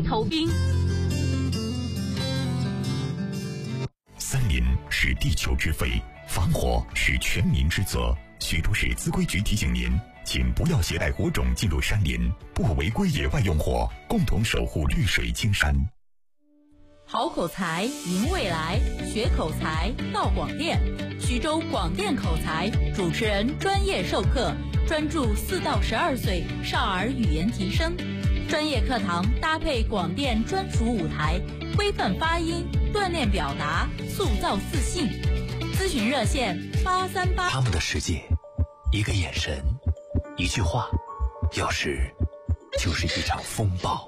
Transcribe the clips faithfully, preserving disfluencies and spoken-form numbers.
头兵。 森林是地球之肺，防火是全民之责。徐州市自规局提醒您，请不要携带火种进入山林，不违规野外用火，共同守护绿水青山。 好口才赢未来，学口才到广电。徐州广电口才主持人专业授课，专注四到十二岁少儿语言提升。专业课堂搭配广电专属舞台，规范发音，锻炼表达，塑造自信。咨询热线八三八。 他们的世界，一个眼神，一句话，有时就是一场风暴。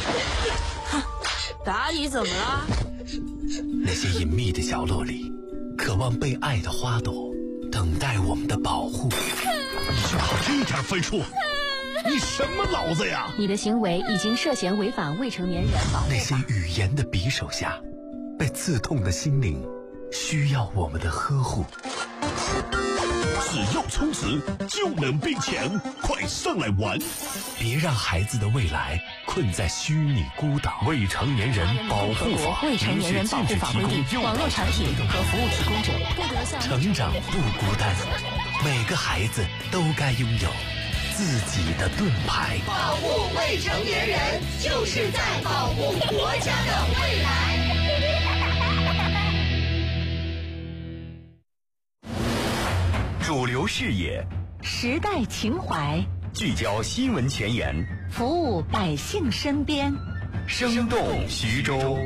达里怎么了？ 那些隐秘的角落里，渴望被爱的花朵，等待我们的保护。 你就考这点分数，你什么脑子呀？ 你的行为已经涉嫌违反未成年人保护法。 那些语言的匕首下，被刺痛的心灵，需要我们的呵护。 只要充值就能变强，快上来玩！ 别让孩子的未来困在虚拟孤岛。未成年人保护法， 未成年人保护法规定，网络产品和服务提供者不得向成长不孤单，每个孩子都该拥有自己的盾牌。 保护未成年人，就是在保护国家的未来。 主流视野， 时代情怀， 聚焦新闻前沿， 服务百姓身边， 生动徐州。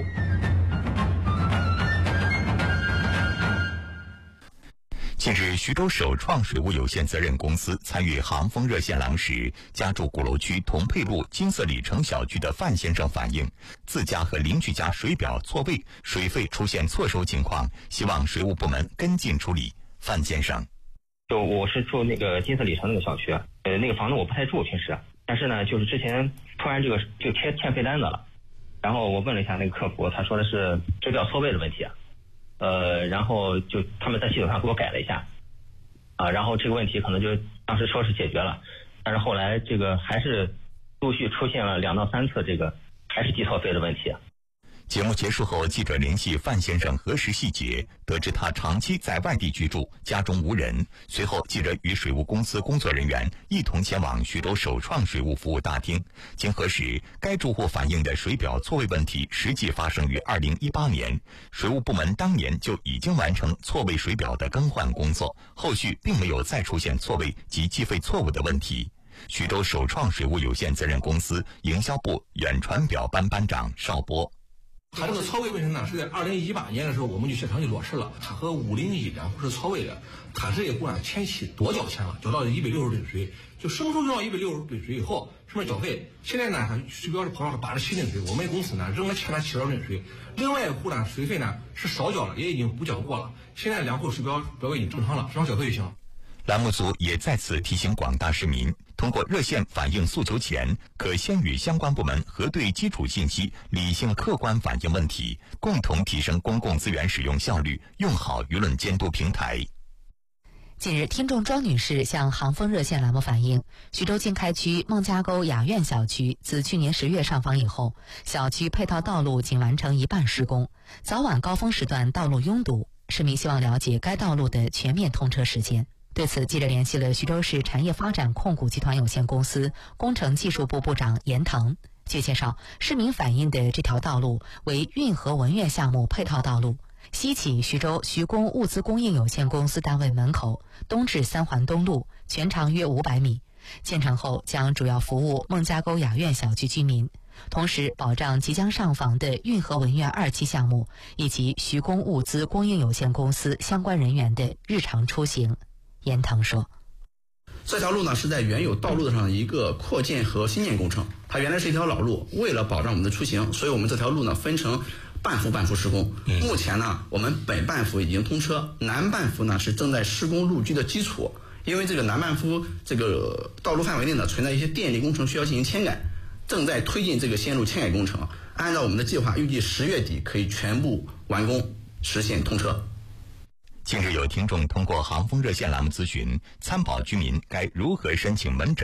近日，徐州首创水务有限责任公司参与航风热线廊时，家住鼓楼区同沛路金色里程小区的范先生反映，自家和邻居家水表错位，水费出现错收情况，希望水务部门跟进处理。范先生。 就我是住那个金色里程那个小区，呃，那个房子我不太住平时，但是呢，就是之前突然这个就贴欠费单子了，然后我问了一下那个客服，他说的是水表错位的问题，呃，然后就他们在系统上给我改了一下，啊，然后这个问题可能就当时说是解决了，但是后来这个还是陆续出现了两到三次这个还是计错费的问题。 节目结束后，记者联系范先生核实细节，得知他长期在外地居住，家中无人。随后，记者与水务公司工作人员一同前往徐州首创水务服务大厅。经核实，该住户反映的水表错位问题实际发生于二零一八年，水务部门当年就已经完成错位水表的更换工作，后续并没有再出现错位及计费错误的问题。徐州首创水务有限责任公司营销部远传表班班长邵波。 它这个错位问题呢，是在二零一八年的时候，我们就现场就落实了。它和五零一两户是错位的，它这一户呢前期多交钱了，交到一百六十吨水，就什么时候交到一百六十吨水以后，什么交费？现在呢，它水表是跑到了八十七吨水，我们公司呢仍然欠了七十二吨水。另外一户呢，水费呢是少交了，也已经补交过了。现在两户水表表已经正常了，正常交费就行。 栏目组也在此提醒广大市民，通过热线反映诉求前，可先与相关部门核对基础信息，理性客观反映问题，共同提升公共资源使用效率，用好舆论监督平台。 近日，听众庄女士向航风热线栏目反映，徐州经开区孟家沟雅苑小区自去年十月上访以后，小区配套道路仅完成一半施工，早晚高峰时段道路拥堵，市民希望了解该道路的全面通车时间。对此，记者联系了徐州市产业发展控股集团有限公司工程技术部部长严腾。据介绍，市民反映的这条道路为运河文苑项目配套道路，西起徐州徐工物资供应有限公司单位门口，东至三环东路，全长约五百米。建成后将主要服务孟家沟雅苑小区居民，同时保障即将上访的运河文苑二期项目以及徐工物资供应有限公司相关人员的日常出行。严腾说， 这条路呢是在原有道路上的一个扩建和新建工程，它原来是一条老路，为了保障我们的出行，所以我们这条路呢分成半幅半幅施工。嗯、目前呢，我们北半幅已经通车，南半幅呢是正在施工路基的基础。因为这个南半幅这个道路范围内呢存在一些电力工程需要进行迁改，正在推进这个线路迁改工程。按照我们的计划，预计十月底可以全部完工，实现通车。 近日有听众通过航风热线栏目咨询，参保居民该如何申请门诊